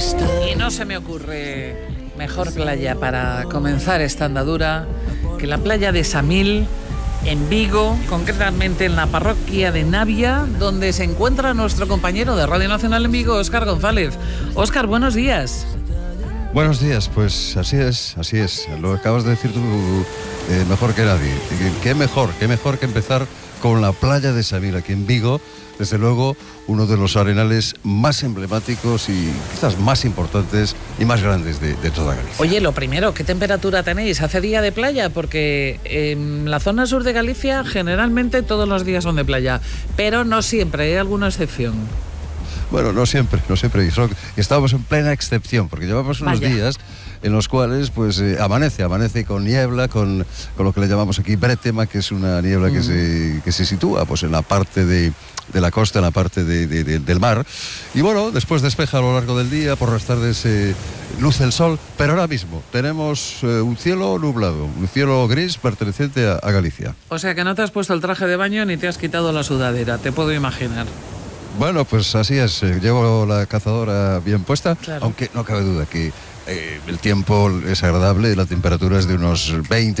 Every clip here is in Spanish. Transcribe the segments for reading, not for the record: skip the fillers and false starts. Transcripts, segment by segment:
Y no se me ocurre mejor playa para comenzar esta andadura que la playa de Samil, en Vigo, concretamente en la parroquia de Navia, donde se encuentra nuestro compañero de Radio Nacional en Vigo, Óscar González. Óscar, buenos días. Buenos días, pues así es. Lo acabas de decir tú mejor que nadie. Qué mejor que empezar con la playa de Samil aquí en Vigo. Desde luego, uno de los arenales más emblemáticos y quizás más importantes y más grandes de toda Galicia. Oye, lo primero, ¿qué temperatura tenéis? ¿Hace día de playa? Porque en la zona sur de Galicia generalmente todos los días son de playa, pero no siempre, hay alguna excepción. Bueno, no siempre. Estamos en plena excepción, porque llevamos unos días en los cuales pues amanece con niebla, con lo que le llamamos aquí brétema, que es una niebla que se sitúa pues en la parte de la costa, en la parte del mar. Y bueno, después despeja a lo largo del día, por las tardes luce el sol, pero ahora mismo tenemos un cielo nublado, un cielo gris perteneciente a Galicia. O sea que no te has puesto el traje de baño ni te has quitado la sudadera, te puedo imaginar. Bueno, pues así es, llevo la cazadora bien puesta, claro. Aunque no cabe duda que el tiempo es agradable, la temperatura es de unos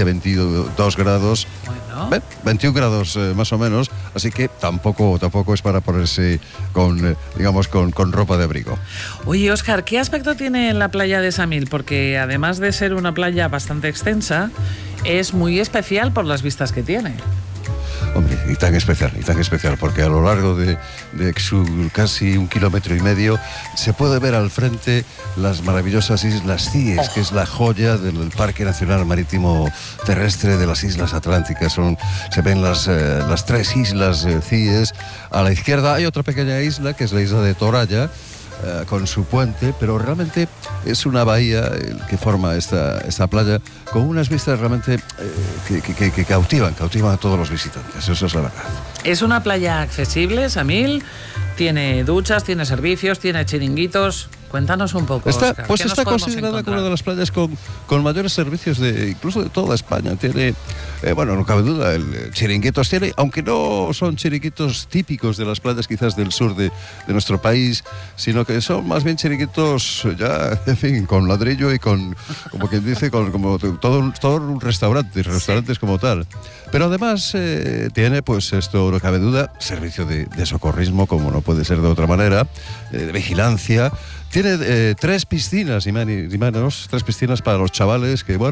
20-22 grados, bueno. 21 grados más o menos, así que tampoco es para ponerse con ropa de abrigo. Oye, Óscar, ¿qué aspecto tiene la playa de Samil? Porque además de ser una playa bastante extensa, es muy especial por las vistas que tiene. Hombre, y tan especial, porque a lo largo de su casi 1,5 kilómetros se puede ver al frente las maravillosas Islas Cíes, que es la joya del Parque Nacional Marítimo Terrestre de las Islas Atlánticas. Se ven las 3 islas Cíes. A la izquierda hay otra pequeña isla, que es la isla de Toralla, con su puente, pero realmente es una bahía que forma esta playa con unas vistas realmente que cautivan a todos los visitantes, eso es la verdad. Es una playa accesible, Samil, tiene duchas, tiene servicios, tiene chiringuitos. Cuéntanos un poco, Óscar. Está considerada como una de las playas con mayores servicios incluso de toda España. Tiene, no cabe duda, chiringuitos tiene, aunque no son chiringuitos típicos de las playas quizás del sur de nuestro país, sino que son más bien chiringuitos ya, en fin, con ladrillo y como quien dice, como todo un restaurantes como tal. Pero además tiene, pues esto no cabe duda, servicio de socorrismo, como no puede ser de otra manera, de vigilancia. Tiene 3 piscinas, y manos, 3 piscinas para los chavales que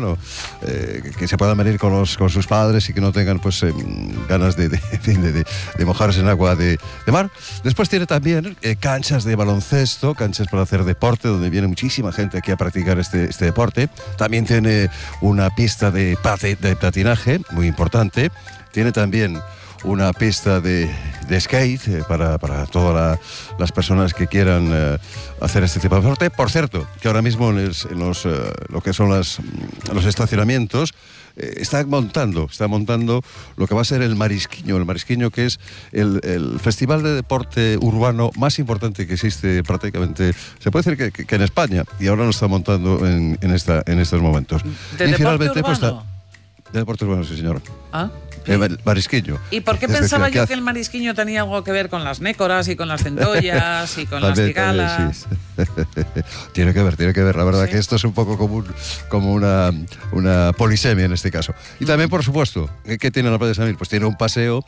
se puedan venir con sus padres y que no tengan pues ganas de mojarse en agua de mar. Después tiene también canchas de baloncesto, canchas para hacer deporte, donde viene muchísima gente aquí a practicar este deporte. También tiene una pista de patinaje, muy importante. Tiene también una pista de skate para todas las personas que quieran hacer este tipo de deporte. Por cierto, que ahora mismo en lo que son los estacionamientos está montando lo que va a ser el Marisquiño, que es el festival de deporte urbano más importante que existe prácticamente, se puede decir que en España, y ahora lo está montando en estos momentos. ¿De y finalmente urbano? Pues de deporte urbano, sí señor. ¿Ah? El Marisquiño. ¿Y por qué pensaba yo que el Marisquiño tenía algo que ver con las nécoras y con las centollas y con las cigalas? Sí. Tiene que ver. La verdad que esto es un poco como una polisemia en este caso. Y también, por supuesto, ¿qué tiene la playa de Samil? Pues tiene un paseo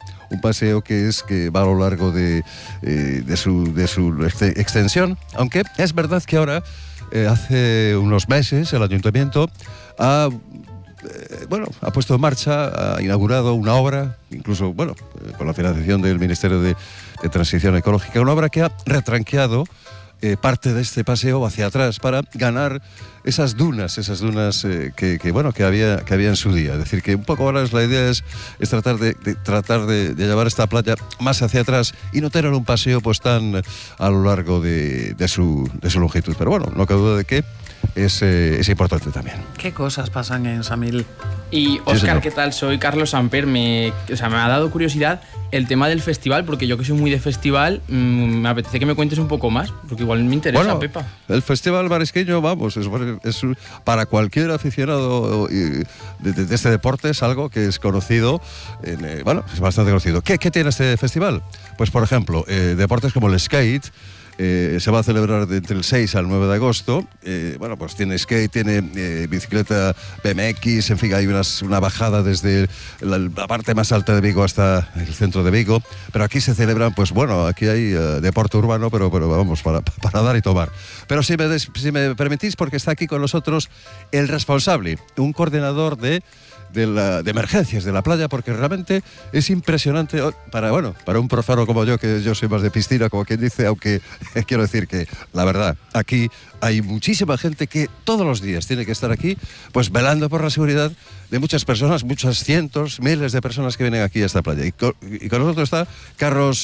que va a lo largo de su extensión. Aunque es verdad que ahora, hace unos meses, el ayuntamiento ha puesto en marcha, ha inaugurado una obra, incluso, con la financiación del Ministerio de Transición Ecológica, una obra que ha parte de este paseo hacia atrás para ganar esas dunas que había en su día. Es decir, que un poco ahora la idea es tratar de llevar esta playa más hacia atrás y no tener un paseo pues tan a lo largo de su longitud. Pero no cabe duda de que es importante también. ¿Qué cosas pasan en Samil? Y Óscar, ¿qué tal? Soy Carlos Samper. Me ha dado curiosidad el tema del festival, porque yo que soy muy de festival, me apetece que me cuentes un poco más, porque igual me interesa, Pepa. El Festival Marisquiño, es para cualquier aficionado de este deporte, es algo que es conocido, es bastante conocido. ¿Qué tiene este festival? Pues, por ejemplo, deportes como el skate, se va a celebrar entre el 6 al 9 de agosto. Bueno, pues tiene skate, tiene bicicleta BMX, en fin, hay una bajada desde la parte más alta de Vigo hasta el centro de Vigo, pero aquí se celebran, pues bueno, aquí hay deporte urbano, pero vamos, para dar y tomar. Pero si me permitís, porque está aquí con nosotros el responsable, un coordinador de emergencias de la playa, porque realmente es impresionante para un profano como yo, que yo soy más de piscina, como quien dice, aunque quiero decir que la verdad, aquí hay muchísima gente que todos los días tiene que estar aquí, pues velando por la seguridad de muchas personas, muchos cientos, miles de personas que vienen aquí a esta playa. Y con nosotros está Carlos,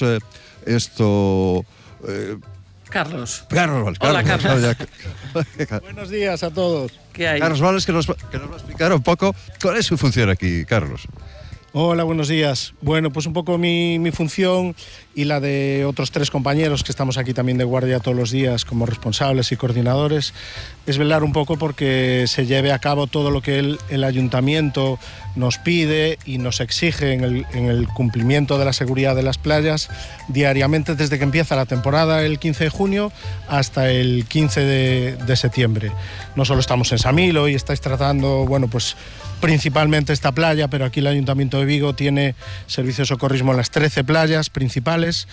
Carlos. Hola, Carlos. Buenos días a todos. ¿Qué hay? Carlos Vales, que nos va a explicar un poco cuál es su función aquí, Carlos. Hola, buenos días. Bueno, pues un poco mi función y la de otros 3 compañeros que estamos aquí también de guardia todos los días como responsables y coordinadores es velar un poco porque se lleve a cabo todo lo que el ayuntamiento nos pide y nos exige en el cumplimiento de la seguridad de las playas diariamente desde que empieza la temporada el 15 de junio hasta el 15 de septiembre. No solo estamos en Samil, hoy estáis tratando, bueno, pues principalmente esta playa, pero aquí el Ayuntamiento de Vigo tiene servicio de socorrismo en las 13 playas principales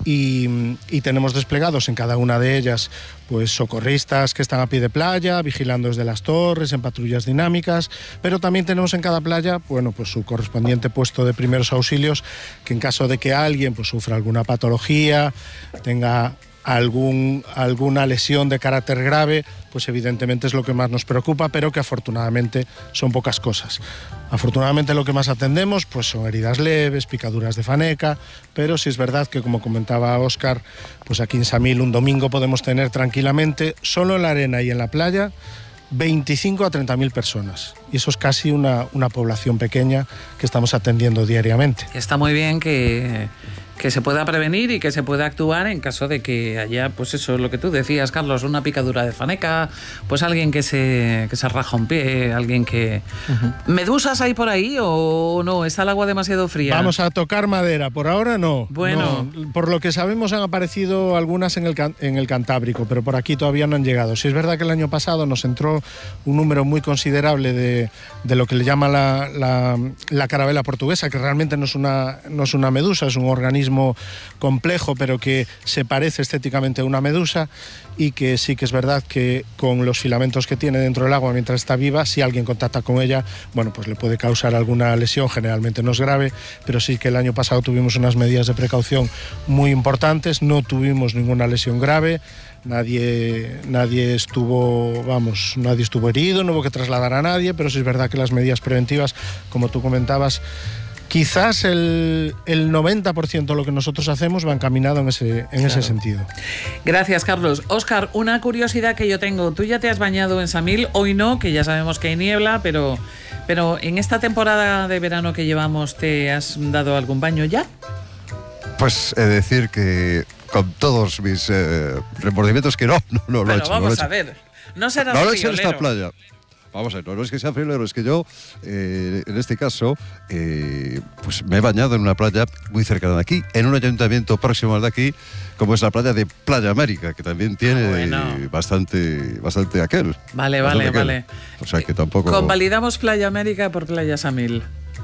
y tenemos desplegados en cada una de ellas pues socorristas que están a pie de playa, vigilando desde las torres, en patrullas dinámicas, pero también tenemos en cada playa, bueno, pues su correspondiente puesto de primeros auxilios, que en caso de que alguien pues sufra alguna patología, tenga alguna lesión de carácter grave, pues evidentemente es lo que más nos preocupa, pero que afortunadamente son pocas cosas. Afortunadamente lo que más atendemos pues son heridas leves, picaduras de faneca, pero sí es verdad que, como comentaba Óscar, pues aquí en Samil un domingo podemos tener tranquilamente, solo en la arena y en la playa, 25 a 30.000 personas. Y eso es casi una población pequeña que estamos atendiendo diariamente. Está muy bien que se pueda prevenir y que se pueda actuar en caso de que haya, pues eso es lo que tú decías, Carlos, una picadura de faneca, pues alguien que se raja un pie, alguien que... ¿Medusas hay por ahí o no? ¿Está el agua demasiado fría? Vamos a tocar madera, por ahora no. Bueno. No. Por lo que sabemos han aparecido algunas en el Cantábrico, pero por aquí todavía no han llegado. Sí es verdad que el año pasado nos entró un número muy considerable de lo que le llama la carabela portuguesa, que realmente no es una medusa, es un organismo complejo, pero que se parece estéticamente a una medusa y que sí que es verdad que con los filamentos que tiene dentro del agua mientras está viva, si alguien contacta con ella, bueno, pues le puede causar alguna lesión, generalmente no es grave, pero sí que el año pasado tuvimos unas medidas de precaución muy importantes, no tuvimos ninguna lesión grave, nadie estuvo herido, no hubo que trasladar a nadie, pero sí es verdad que las medidas preventivas, como tú comentabas, quizás el 90% de lo que nosotros hacemos va encaminado en ese sentido. Gracias, Carlos. Óscar, una curiosidad que yo tengo. Tú ya te has bañado en Samil, hoy no, que ya sabemos que hay niebla, pero en esta temporada de verano que llevamos, ¿te has dado algún baño ya? Pues he de decir que con todos mis remordimientos que no lo he hecho. Vamos a ver, no serás no lo he hecho en esta playa. Vamos a ver, no es que sea friolero, es que yo, en este caso, pues me he bañado en una playa muy cercana de aquí, en un ayuntamiento próximo al de aquí, como es la playa de Playa América, que también tiene bastante aquel. Vale. O sea que tampoco... Convalidamos Playa América por Playa Samil.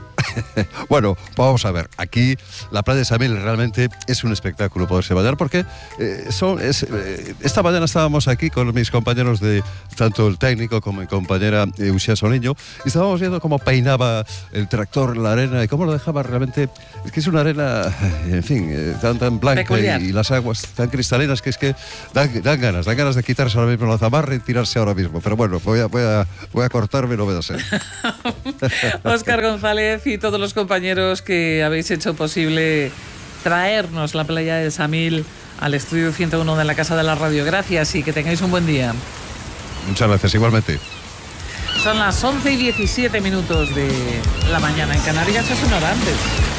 Bueno, vamos a ver, aquí la playa de Samil realmente es un espectáculo poderse bañar porque esta mañana estábamos aquí con mis compañeros de tanto el técnico como mi compañera Uxía Soliño y estábamos viendo cómo peinaba el tractor la arena y cómo lo dejaba realmente, es que es una arena, en fin, tan blanca y las aguas tan cristalinas que es que dan ganas de quitarse ahora mismo la zamarra y tirarse ahora mismo, pero bueno, voy a cortarme, no voy a ser. Óscar González y todos los compañeros que habéis hecho posible traernos la playa de Samil al estudio 101 de la Casa de la Radio. Gracias y que tengáis un buen día. Muchas gracias, igualmente. Son las 11:17 de la mañana. En Canarias es una hora antes.